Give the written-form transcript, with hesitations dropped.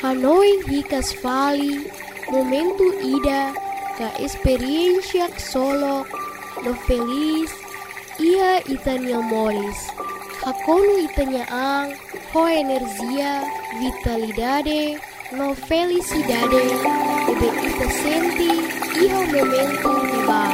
Hanoi hikas vali, momentu ida, ka experiencia solo, no feliz, ia itania moris. Hakonu itania ang, ho energia, vitalidade, no felicidade, ebe ita senti, iha momentu di ba.